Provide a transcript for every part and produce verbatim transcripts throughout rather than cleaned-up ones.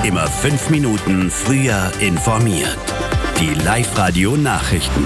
Immer fünf Minuten früher informiert. Die Live-Radio-Nachrichten.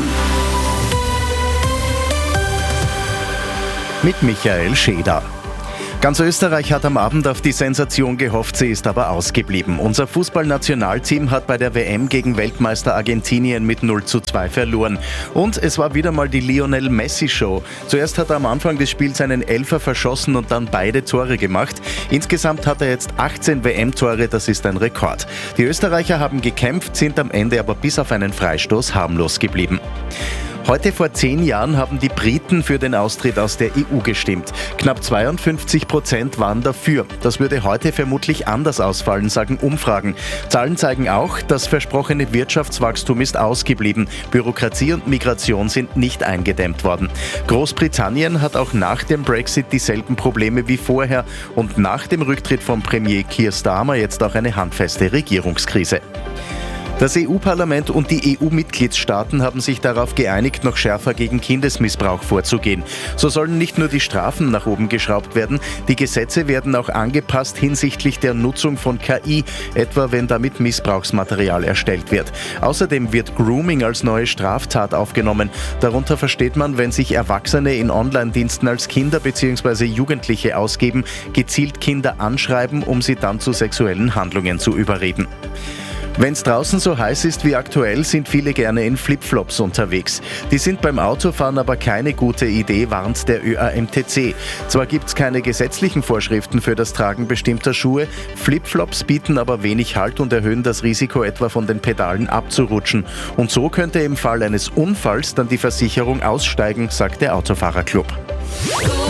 Mit Michael Scheder. Ganz Österreich hat am Abend auf die Sensation gehofft, sie ist aber ausgeblieben. Unser Fußballnationalteam hat bei der W M gegen Weltmeister Argentinien mit null zu zwei verloren. Und es war wieder mal die Lionel Messi-Show. Zuerst hat er am Anfang des Spiels einen Elfer verschossen und dann beide Tore gemacht. Insgesamt hat er jetzt achtzehn W M-Tore, das ist ein Rekord. Die Österreicher haben gekämpft, sind am Ende aber bis auf einen Freistoß harmlos geblieben. Heute vor zehn Jahren haben die Briten für den Austritt aus der E U gestimmt. Knapp zweiundfünfzig Prozent waren dafür. Das würde heute vermutlich anders ausfallen, sagen Umfragen. Zahlen zeigen auch, das versprochene Wirtschaftswachstum ist ausgeblieben. Bürokratie und Migration sind nicht eingedämmt worden. Großbritannien hat auch nach dem Brexit dieselben Probleme wie vorher und nach dem Rücktritt von Premier Keir Starmer jetzt auch eine handfeste Regierungskrise. Das E U-Parlament und die E U-Mitgliedstaaten haben sich darauf geeinigt, noch schärfer gegen Kindesmissbrauch vorzugehen. So sollen nicht nur die Strafen nach oben geschraubt werden, die Gesetze werden auch angepasst hinsichtlich der Nutzung von K I, etwa wenn damit Missbrauchsmaterial erstellt wird. Außerdem wird Grooming als neue Straftat aufgenommen. Darunter versteht man, wenn sich Erwachsene in Online-Diensten als Kinder bzw. Jugendliche ausgeben, gezielt Kinder anschreiben, um sie dann zu sexuellen Handlungen zu überreden. Wenn es draußen so heiß ist wie aktuell, sind viele gerne in Flipflops unterwegs. Die sind beim Autofahren aber keine gute Idee, warnt der Ö A M T C. Zwar gibt es keine gesetzlichen Vorschriften für das Tragen bestimmter Schuhe, Flipflops bieten aber wenig Halt und erhöhen das Risiko, etwa von den Pedalen abzurutschen. Und so könnte im Fall eines Unfalls dann die Versicherung aussteigen, sagt der Autofahrerclub.